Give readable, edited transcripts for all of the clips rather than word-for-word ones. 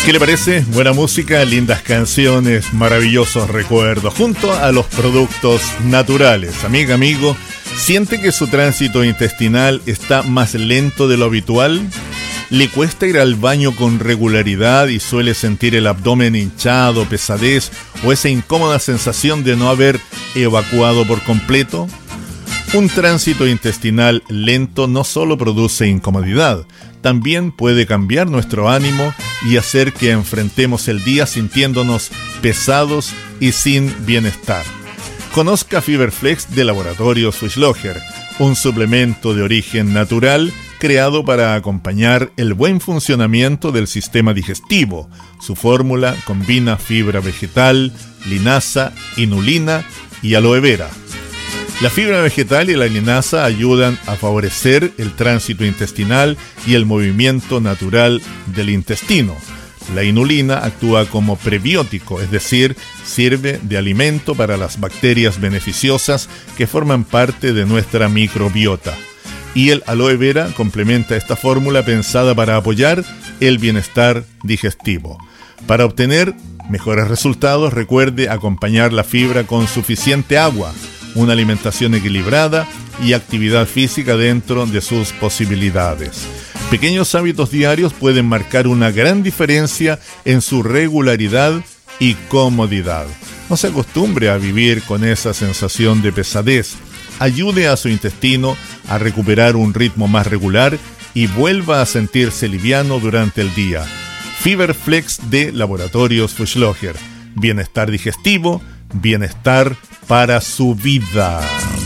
¿Qué le parece? Buena música, lindas canciones, maravillosos recuerdos, junto a los productos naturales. Amiga, amigo, ¿siente que su tránsito intestinal está más lento de lo habitual? ¿Le cuesta ir al baño con regularidad y suele sentir el abdomen hinchado, pesadez o esa incómoda sensación de no haber evacuado por completo? Un tránsito intestinal lento no solo produce incomodidad, también puede cambiar nuestro ánimo y hacer que enfrentemos el día sintiéndonos pesados y sin bienestar. Conozca Fiberflex de Laboratorios Fischlocher, un suplemento de origen natural creado para acompañar el buen funcionamiento del sistema digestivo. Su fórmula combina fibra vegetal, linaza, inulina y aloe vera. La fibra vegetal y la linaza ayudan a favorecer el tránsito intestinal y el movimiento natural del intestino. La inulina actúa como prebiótico, es decir, sirve de alimento para las bacterias beneficiosas que forman parte de nuestra microbiota. Y el aloe vera complementa esta fórmula pensada para apoyar el bienestar digestivo. Para obtener mejores resultados, recuerde acompañar la fibra con suficiente agua, una alimentación equilibrada y actividad física dentro de sus posibilidades. Pequeños hábitos diarios pueden marcar una gran diferencia en su regularidad y comodidad. No se acostumbre a vivir con esa sensación de pesadez. Ayude a su intestino a recuperar un ritmo más regular y vuelva a sentirse liviano durante el día. Fiberflex de Laboratorios Fischlocher. Bienestar digestivo, bienestar para su vida.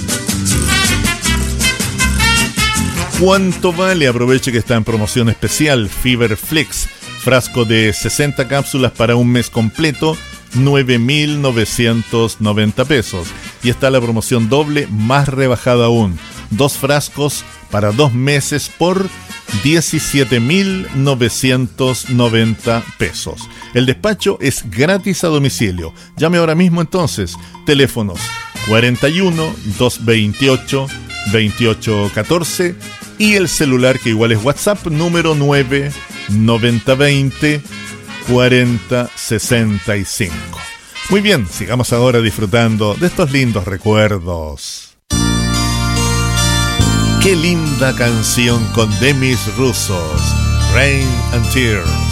¿Cuánto vale? Aproveche que está en promoción especial. Fiberflex, frasco de 60 cápsulas para un mes completo, 9.990 pesos. Y está la promoción doble más rebajada aún. 2 frascos para 2 meses por 17.990 pesos. El despacho es gratis a domicilio. Llame ahora mismo entonces. Teléfonos 41 228 2814 y el celular que igual es WhatsApp, número 9 9020 4065. Muy bien, sigamos ahora disfrutando de estos lindos recuerdos. Qué linda canción con Demis Roussos, Rain and Tears.